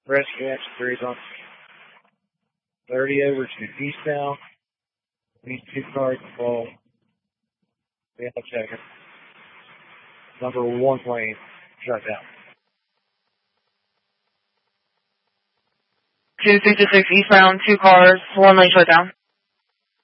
Rescue action 3 is on 30 over to eastbound. These 2 cars involved. We have to check it. Number 1 plane shut down. 266 eastbound, 2 cars, 1 lane shut down.